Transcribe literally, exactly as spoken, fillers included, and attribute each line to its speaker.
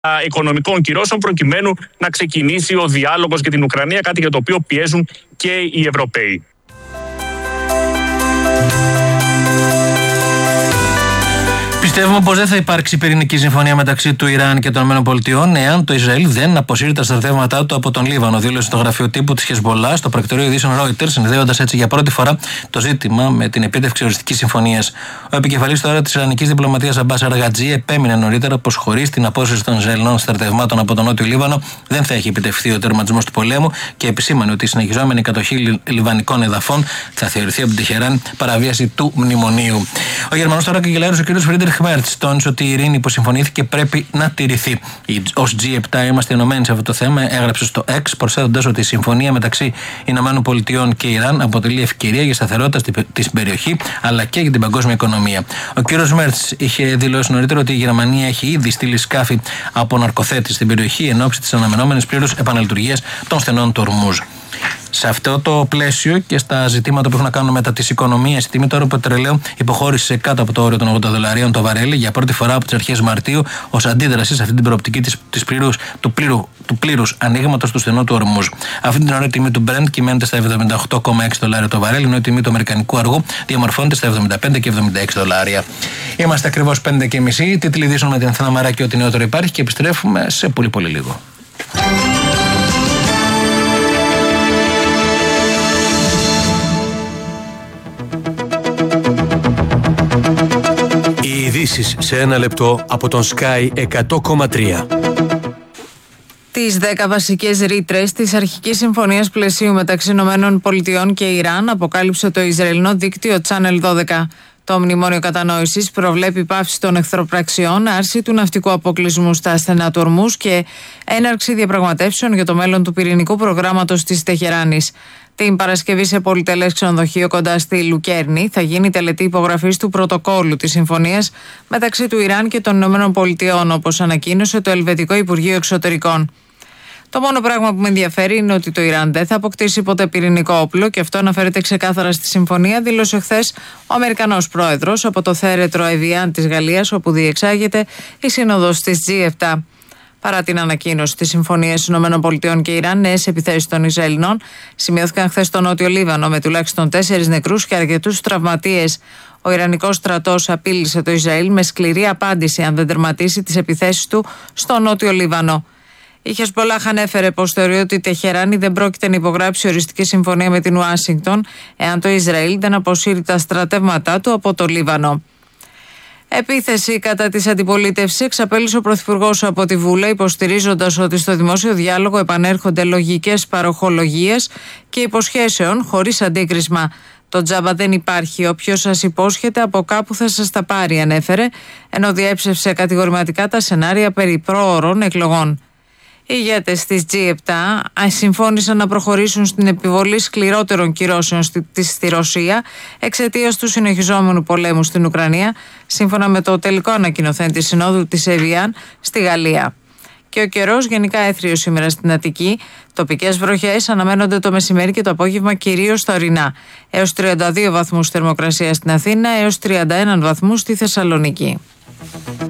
Speaker 1: οικονομικών κυρώσεων προκειμένου να ξεκινήσει ο διάλογος για την Ουκρανία, κάτι για το οποίο πιέζουν και οι Ευρωπαίοι.
Speaker 2: Πιστεύουμε πως δεν θα υπάρξει πυρηνική συμφωνία μεταξύ του Ιράν και των ΗΠΑ εάν το Ισραήλ δεν αποσύρει τα στρατεύματά του από τον Λίβανο, δήλωσε το γραφείο τύπου της Χεσμολάχ στο πρακτορείο ειδήσεων Reuters, συνδέοντας έτσι για πρώτη φορά το ζήτημα με την επίτευξη οριστικής συμφωνίας. Ο επικεφαλής τώρα της Ιρανικής διπλωματίας Αμπάς Αργατζή επέμεινε νωρίτερα πως χωρίς την απόσυρση των Ισραηλινών στρατευμάτων από τον Νότιο Λίβανο δεν θα έχει επιτευχθεί ο τερματισμός του πολέμου και επισήμανε ότι η συνεχιζόμενη κατοχή λιβανικών εδαφών θα θεωρηθεί από την Τεχεράνη παραβίαση του μνημονίου. Ο Γερμανός τώρα καγκελάριος ο κ. Φρίντριχ Μέρτς τόνισε ότι η ειρήνη που συμφωνήθηκε πρέπει να τηρηθεί. Ως τζι επτά είμαστε ενωμένοι σε αυτό το θέμα, έγραψε στο X, προσθέτοντας ότι η συμφωνία μεταξύ Ηνωμένων Πολιτειών και Ιράν αποτελεί ευκαιρία για σταθερότητα στην περιοχή αλλά και για την παγκόσμια οικονομία. Ο κ. Μέρτς είχε δηλώσει νωρίτερα ότι η Γερμανία έχει ήδη στείλει σκάφη από ναρκοθέτες στην περιοχή εν ώψη της αναμενόμενης πλήρους επαναλειτουργίας των στενών του Ορμούζ. Σε αυτό το πλαίσιο και στα ζητήματα που έχουν να κάνουν μετά τις οικονομίες, η τιμή του πετρελαίου υποχώρησε κάτω από το όριο των ογδόντα δολαρίων το βαρέλι για πρώτη φορά από τις αρχές Μαρτίου, ως αντίδραση σε αυτή την προοπτική της, της πλήρους, του, πλήρου, του πλήρους ανοίγματος του στενού του Ορμούζ. Αυτή την ώρα η τιμή του Brent κυμαίνεται στα εβδομήντα οκτώ κόμμα έξι δολάρια το βαρέλι, ενώ η τιμή του αμερικανικού αργού διαμορφώνεται στα εβδομήντα πέντε και εβδομήντα έξι δολάρια. Είμαστε ακριβώς πέντε και μισή. Τίτλοι ειδήσεων με την Αθηνά Μαράκη, ό,τι νεότερο υπάρχει και επιστρέφουμε σε πολύ πολύ λίγο.
Speaker 3: Ειδήσεις σε ένα λεπτό από τον Sky εκατό κόμμα τρία.
Speaker 4: Τις δέκα βασικές ρήτρες της αρχικής συμφωνίας πλαισίου μεταξύ ΗΠΑ και Ιράν αποκάλυψε το Ισραηλινό δίκτυο Channel δώδεκα. Το μνημόνιο κατανόησης προβλέπει πάυση των εχθροπραξιών, άρση του ναυτικού αποκλεισμού στα στενά του Ορμούζ και έναρξη διαπραγματεύσεων για το μέλλον του πυρηνικού προγράμματος της Τεχεράνης. Την Παρασκευή σε πολυτελές ξενοδοχείο κοντά στη Λουκέρνη θα γίνει τελετή υπογραφής του πρωτοκόλλου της συμφωνίας μεταξύ του Ιράν και των ΗΠΑ, όπως ανακοίνωσε το Ελβετικό Υπουργείο Εξωτερικών. Το μόνο πράγμα που με ενδιαφέρει είναι ότι το Ιράν δεν θα αποκτήσει ποτέ πυρηνικό όπλο και αυτό αναφέρεται ξεκάθαρα στη συμφωνία, δήλωσε χθες ο Αμερικανός πρόεδρος από το θέρετρο Εβιάν της Γαλλίας, όπου διεξάγεται η σύνοδος της τζι επτά. Παρά την ανακοίνωση της συμφωνίας ΗΠΑ και Ιράν, νέες επιθέσεις των Ισραηλινών σημειώθηκαν χθες στο Νότιο Λίβανο με τουλάχιστον τέσσερις νεκρούς και αρκετούς τραυματίες. Ο Ιρανικός στρατός απείλησε το Ισραήλ με σκληρή απάντηση αν δεν τερματίσει τις επιθέσεις του στο Νότιο Λίβανο. Η Χεσμολάχ ανέφερε πως θεωρεί ότι η Τεχεράνη δεν πρόκειται να υπογράψει οριστική συμφωνία με την Ουάσιγκτον εάν το Ισραήλ δεν αποσύρει τα στρατεύματά του από το Λίβανο. Επίθεση κατά της αντιπολίτευσης εξαπέλυσε ο Πρωθυπουργός από τη Βούλα, υποστηρίζοντας ότι στο δημόσιο διάλογο επανέρχονται λογικές παροχολογίες και υποσχέσεων χωρίς αντίκρισμα. Το τζάμπα δεν υπάρχει. Όποιος σας υπόσχεται από κάπου θα σας τα πάρει, ανέφερε, ενώ διέψευσε κατηγορηματικά τα σενάρια περί πρόωρων εκλογών. Οι ηγέτες της τζι επτά συμφώνησαν να προχωρήσουν στην επιβολή σκληρότερων κυρώσεων στη, στη Ρωσία εξαιτίας του συνεχιζόμενου πολέμου στην Ουκρανία, σύμφωνα με το τελικό ανακοινωθέν της Συνόδου της Εβιάν στη Γαλλία. Και ο καιρός γενικά έθριος σήμερα στην Αττική. Τοπικές βροχές αναμένονται το μεσημέρι και το απόγευμα κυρίως στα ορεινά. Έως τριάντα δύο βαθμούς θερμοκρασία στην Αθήνα, έως τριάντα ένα βαθμούς στη Θεσσαλονίκη.